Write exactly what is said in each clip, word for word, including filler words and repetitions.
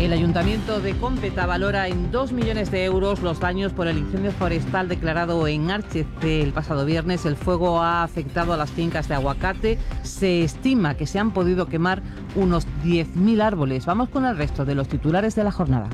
El Ayuntamiento de Cómpeta valora en dos millones de euros los daños por el incendio forestal declarado en Árchece el pasado viernes. El fuego ha afectado a las fincas de aguacate. Se estima que se han podido quemar unos diez mil árboles. Vamos con el resto de los titulares de la jornada.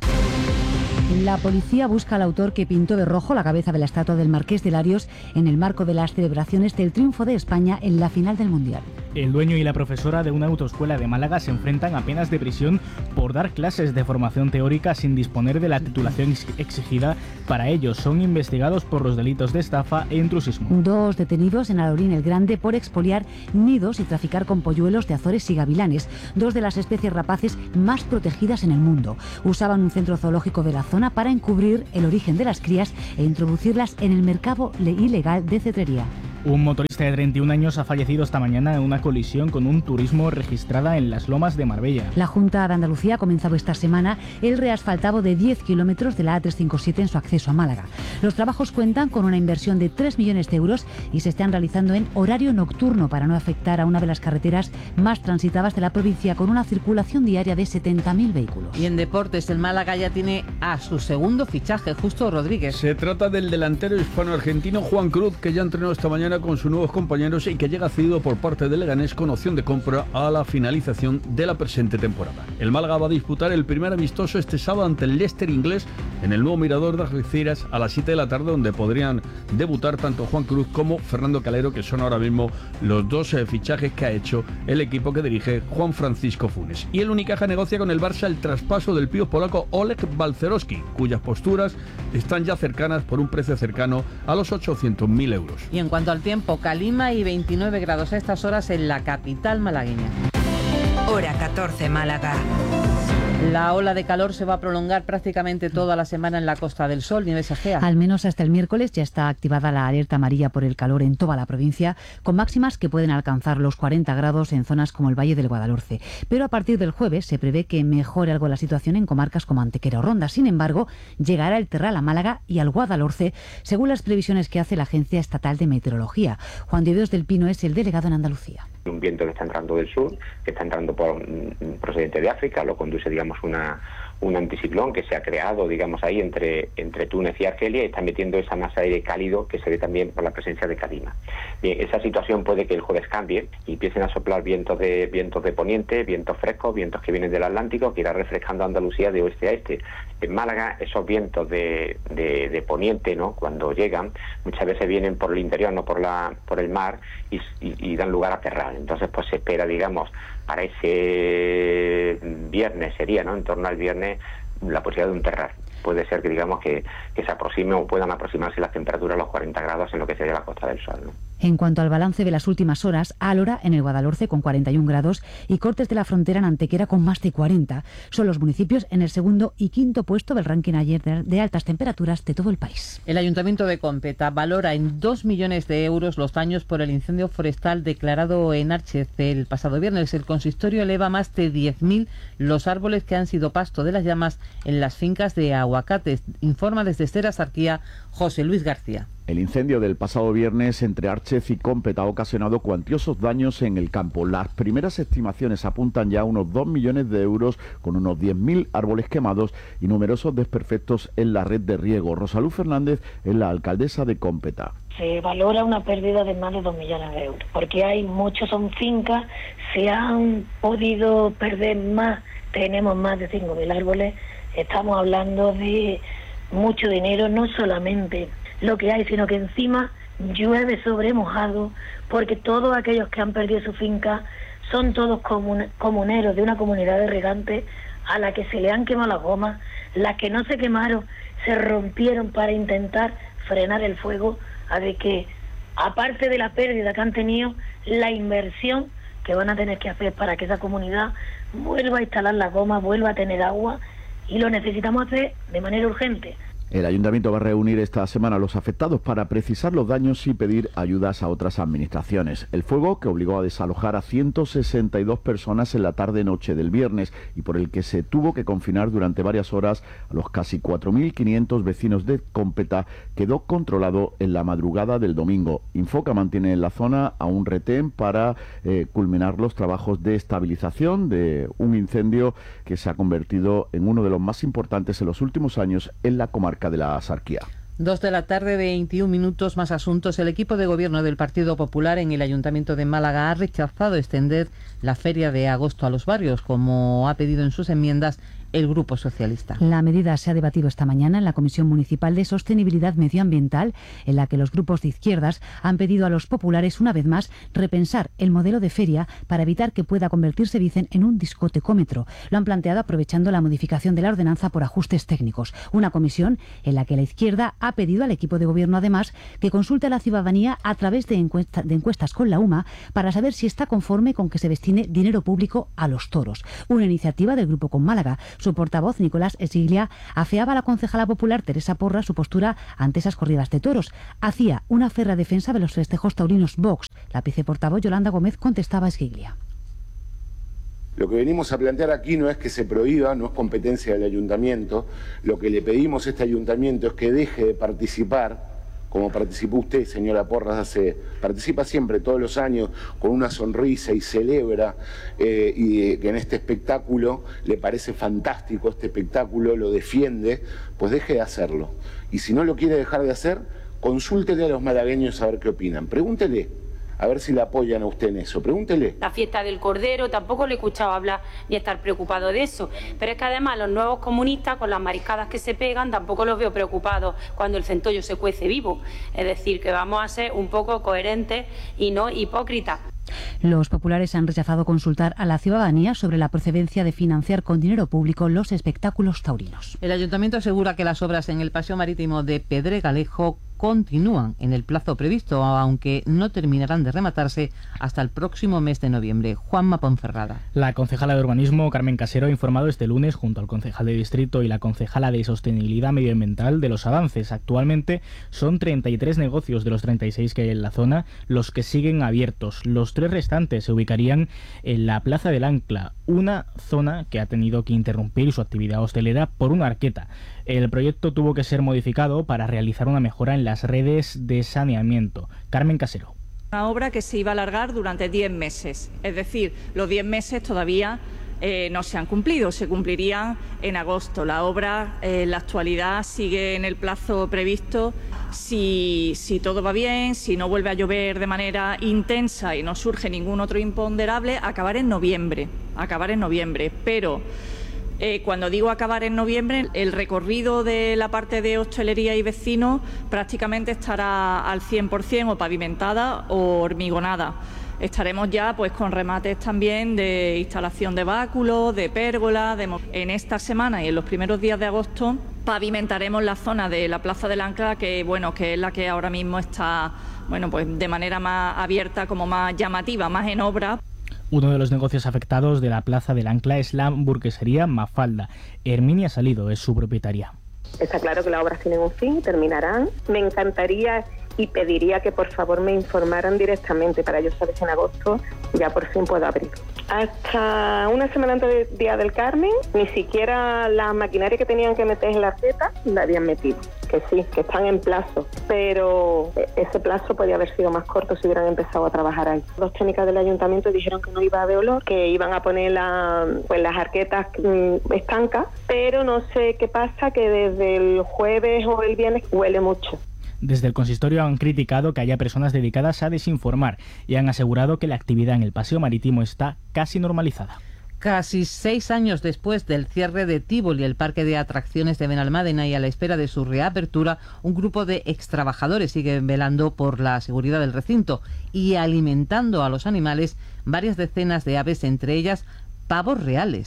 La policía busca al autor que pintó de rojo la cabeza de la estatua del Marqués de Larios en el marco de las celebraciones del triunfo de España en la final del Mundial. El dueño y la profesora de una autoescuela de Málaga se enfrentan a penas de prisión por dar clases de formación teórica sin disponer de la titulación exigida. Para ellos son investigados por los delitos de estafa e intrusismo. Dos detenidos en Alaurín el Grande por expoliar nidos y traficar con polluelos de azores y gavilanes, dos de las especies rapaces más protegidas en el mundo. Usaban un centro zoológico de la zona para encubrir el origen de las crías e introducirlas en el mercado ilegal de cetrería. Un motorista de treinta y un años ha fallecido esta mañana en una colisión con un turismo registrada en las Lomas de Marbella. La Junta de Andalucía ha comenzado esta semana el reasfaltado de diez kilómetros de la A trescientos cincuenta y siete en su acceso a Málaga. Los trabajos cuentan con una inversión de tres millones de euros y se están realizando en horario nocturno para no afectar a una de las carreteras más transitadas de la provincia, con una circulación diaria de setenta mil vehículos. Y en deportes, el Málaga ya tiene a su segundo fichaje, Justo Rodríguez. Se trata del delantero hispano-argentino Juan Cruz, que ya entrenó esta mañana con sus nuevos compañeros y que llega cedido por parte de Leganés con opción de compra a la finalización de la presente temporada. El Málaga va a disputar el primer amistoso este sábado ante el Leicester inglés en el nuevo Mirador de Algeciras a las siete de la tarde, donde podrían debutar tanto Juan Cruz como Fernando Calero, que son ahora mismo los dos eh, fichajes que ha hecho el equipo que dirige Juan Francisco Funes. Y el Unicaja negocia con el Barça el traspaso del pívot polaco Oleg Balcerowski, cuyas posturas están ya cercanas por un precio cercano a los ochocientos mil euros. Y en cuanto al tiempo, calima y veintinueve grados a estas horas en la capital malagueña. Hora catorce, Málaga. La ola de calor se va a prolongar prácticamente toda la semana en la Costa del Sol, Nieves Egea. Al menos hasta el miércoles ya está activada la alerta amarilla por el calor en toda la provincia, con máximas que pueden alcanzar los cuarenta grados en zonas como el Valle del Guadalhorce. Pero a partir del jueves se prevé que mejore algo la situación en comarcas como Antequera o Ronda. Sin embargo, llegará el terral a Málaga y al Guadalhorce, según las previsiones que hace la Agencia Estatal de Meteorología. Juan Dios del Pino es el delegado en Andalucía. Un viento que está entrando del sur, que está entrando por procedente de África, lo conduce, digamos, una un anticiclón que se ha creado, digamos, ahí entre, entre Túnez y Argelia, y está metiendo esa masa de aire cálido que se ve también por la presencia de calima. Bien, esa situación puede que el jueves cambie y empiecen a soplar vientos de vientos de poniente, vientos frescos, vientos que vienen del Atlántico, que irá refrescando Andalucía de oeste a este. En Málaga, esos vientos de, de, de poniente, ¿no?, cuando llegan, muchas veces vienen por el interior, no por la por el mar, y, y, y dan lugar a terral. Entonces, pues se espera, digamos, para ese viernes sería, ¿no?, en torno al viernes, la posibilidad de un terral. Puede ser que, digamos, que, que se aproxime o puedan aproximarse las temperaturas a los cuarenta grados en lo que sería la Costa del Sol, ¿no? En cuanto al balance de las últimas horas, Álora en el Guadalhorce con cuarenta y un grados y Cortes de la Frontera en Antequera con más de cuarenta. Son los municipios en el segundo y quinto puesto del ranking ayer de, de altas temperaturas de todo el país. El Ayuntamiento de Cómpeta valora en dos millones de euros los daños por el incendio forestal declarado en Árchece el pasado viernes. El consistorio eleva más de diez mil los árboles que han sido pasto de las llamas en las fincas de aguacates. Informa desde Estera Sarquía José Luis García. El incendio del pasado viernes entre Árchece y Cómpeta ha ocasionado cuantiosos daños en el campo. Las primeras estimaciones apuntan ya a unos dos millones de euros, con unos diez mil árboles quemados y numerosos desperfectos en la red de riego. Rosaluz Fernández es la alcaldesa de Cómpeta. Se valora una pérdida de más de dos millones de euros, porque hay muchos, son fincas, se han podido perder más, tenemos más de cinco mil árboles, estamos hablando de mucho dinero, no solamente lo que hay, sino que encima llueve sobre mojado, porque todos aquellos que han perdido su finca son todos comun- comuneros de una comunidad de regantes a la que se le han quemado las gomas. Las que no se quemaron se rompieron para intentar frenar el fuego, a ver que, aparte de la pérdida que han tenido, la inversión que van a tener que hacer para que esa comunidad vuelva a instalar las gomas, vuelva a tener agua, y lo necesitamos hacer de manera urgente. El Ayuntamiento va a reunir esta semana a los afectados para precisar los daños y pedir ayudas a otras administraciones. El fuego, que obligó a desalojar a ciento sesenta y dos personas en la tarde-noche del viernes y por el que se tuvo que confinar durante varias horas a los casi cuatro mil quinientos vecinos de Cómpeta, quedó controlado en la madrugada del domingo. Infoca mantiene en la zona a un retén para eh, culminar los trabajos de estabilización de un incendio que se ha convertido en uno de los más importantes en los últimos años en la comarca de la Axarquía. Dos de la tarde, veintiún minutos, más asuntos. El equipo de gobierno del Partido Popular en el Ayuntamiento de Málaga ha rechazado extender la feria de agosto a los barrios, como ha pedido en sus enmiendas el Grupo Socialista. La medida se ha debatido esta mañana en la Comisión Municipal de Sostenibilidad Medioambiental, en la que los grupos de izquierdas han pedido a los populares, una vez más, repensar el modelo de feria para evitar que pueda convertirse, dicen, en un discotecómetro. Lo han planteado aprovechando la modificación de la ordenanza por ajustes técnicos. Una comisión en la que la izquierda ha pedido al equipo de gobierno, además, que consulte a la ciudadanía a través de, encuesta, de encuestas con la U M A para saber si está conforme con que se destine dinero público a los toros. Una iniciativa del Grupo Con Málaga. Su portavoz, Nicolás Esiglia, afeaba a la concejala popular Teresa Porra su postura ante esas corridas de toros. Hacía una férrea defensa de los festejos taurinos Vox. La viceportavoz Yolanda Gómez contestaba a Esiglia. Lo que venimos a plantear aquí no es que se prohíba, no es competencia del ayuntamiento. Lo que le pedimos a este ayuntamiento es que deje de participar, como participó usted, señora Porras, hace, participa siempre, todos los años, con una sonrisa y celebra, eh, y que en este espectáculo le parece fantástico este espectáculo, lo defiende, pues deje de hacerlo. Y si no lo quiere dejar de hacer, consúltele a los malagueños a ver qué opinan. Pregúntele. A ver si le apoyan a usted en eso. Pregúntele. La fiesta del Cordero, tampoco le he escuchado hablar ni estar preocupado de eso. Pero es que además los nuevos comunistas, con las mariscadas que se pegan, tampoco los veo preocupados cuando el centollo se cuece vivo. Es decir, que vamos a ser un poco coherentes y no hipócritas. Los populares han rechazado consultar a la ciudadanía sobre la procedencia de financiar con dinero público los espectáculos taurinos. El ayuntamiento asegura que las obras en el paseo marítimo de Pedregalejo continúan en el plazo previsto, aunque no terminarán de rematarse hasta el próximo mes de noviembre. Juanma Ponferrada. La concejala de Urbanismo, Carmen Casero, ha informado este lunes, junto al concejal de Distrito y la concejala de Sostenibilidad Medioambiental, de los avances. Actualmente son treinta y tres negocios de los treinta y seis que hay en la zona los que siguen abiertos. Los tres restantes se ubicarían en la Plaza del Ancla, una zona que ha tenido que interrumpir su actividad hostelera por una arqueta. El proyecto tuvo que ser modificado para realizar una mejora en las redes de saneamiento. Carmen Casero. Una obra que se iba a alargar durante diez meses, es decir, los diez meses todavía eh, no se han cumplido, se cumplirían en agosto. La obra eh, en la actualidad sigue en el plazo previsto. Si, si todo va bien, si no vuelve a llover de manera intensa y no surge ningún otro imponderable, acabar en noviembre, acabar en noviembre, pero... Eh, cuando digo acabar en noviembre, el recorrido de la parte de hostelería y vecinos prácticamente estará al cien por cien o pavimentada o hormigonada. Estaremos ya pues con remates también de instalación de báculos, de pérgolas. De... En esta semana y en los primeros días de agosto pavimentaremos la zona de la Plaza del Ancla, que bueno, que es la que ahora mismo está, bueno, pues de manera más abierta, como más llamativa, más en obra. Uno de los negocios afectados de la Plaza del Ancla es la hamburguesería Mafalda. Herminia Salido es su propietaria. Está claro que las obras tienen un fin, terminarán. Me encantaría y pediría que por favor me informaran directamente para yo saber si en agosto ya por fin puedo abrir. Hasta una semana antes del Día del Carmen, ni siquiera la maquinaria que tenían que meter en la receta la habían metido. Que sí, que están en plazo, pero ese plazo podía haber sido más corto si hubieran empezado a trabajar ahí. Dos técnicas del ayuntamiento dijeron que no iba a haber olor, que iban a poner la, pues las arquetas mmm, estancas, pero no sé qué pasa, que desde el jueves o el viernes huele mucho. Desde el consistorio han criticado que haya personas dedicadas a desinformar y han asegurado que la actividad en el paseo marítimo está casi normalizada. Casi seis años después del cierre de Tívoli, el parque de atracciones de Benalmádena, y a la espera de su reapertura, un grupo de extrabajadores sigue velando por la seguridad del recinto y alimentando a los animales varias decenas de aves, entre ellas pavos reales.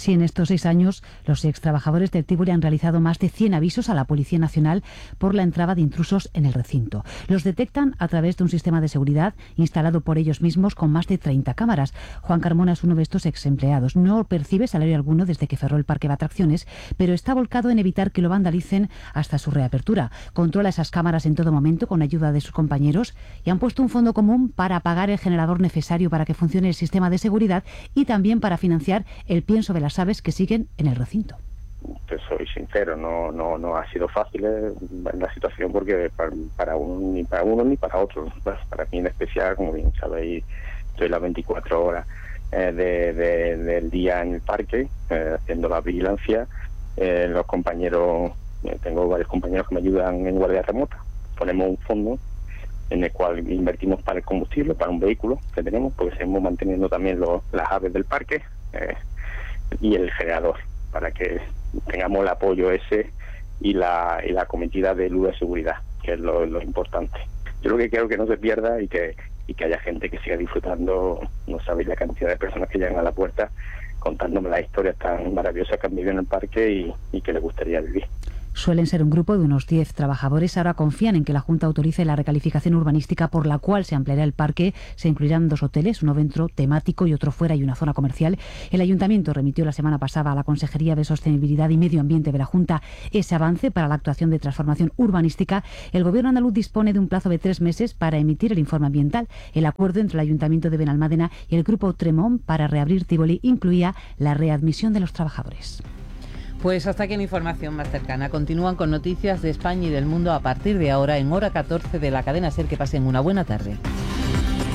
Sí, en estos seis años, los extrabajadores del Tívoli han realizado más de cien avisos a la Policía Nacional por la entrada de intrusos en el recinto. Los detectan a través de un sistema de seguridad instalado por ellos mismos con más de treinta cámaras. Juan Carmona es uno de estos ex empleados. No percibe salario alguno desde que cerró el parque de atracciones, pero está volcado en evitar que lo vandalicen hasta su reapertura. Controla esas cámaras en todo momento con ayuda de sus compañeros y han puesto un fondo común para pagar el generador necesario para que funcione el sistema de seguridad y también para financiar el pienso de las aves que siguen en el recinto. Te soy sincero, no no no ha sido fácil eh, la situación porque para, para uno ni para uno ni para otro. Para mí en especial, como bien sabéis, estoy las veinticuatro horas eh, de, de, del día en el parque eh, haciendo la vigilancia. Eh, los compañeros, eh, tengo varios compañeros que me ayudan en guardia remota. Ponemos un fondo en el cual invertimos para el combustible, para un vehículo que tenemos, porque seguimos manteniendo también los, las aves del parque eh, y el generador, para que tengamos el apoyo ese y la, y la cometida de luz de seguridad, que es lo, lo importante. Yo lo que quiero que no se pierda y que, y que haya gente que siga disfrutando. No sabéis la cantidad de personas que llegan a la puerta contándome las historias tan maravillosas que han vivido en el parque y, y que les gustaría vivir. Suelen ser un grupo de unos diez trabajadores. Ahora confían en que la Junta autorice la recalificación urbanística por la cual se ampliará el parque. Se incluirán dos hoteles, uno dentro temático y otro fuera, y una zona comercial. El Ayuntamiento remitió la semana pasada a la Consejería de Sostenibilidad y Medio Ambiente de la Junta ese avance para la actuación de transformación urbanística. El Gobierno andaluz dispone de un plazo de tres meses para emitir el informe ambiental. El acuerdo entre el Ayuntamiento de Benalmádena y el Grupo Tremont para reabrir Tívoli incluía la readmisión de los trabajadores. Pues hasta aquí la información más cercana. Continúan con noticias de España y del mundo a partir de ahora en hora catorce de la cadena SER. Que pasen una buena tarde.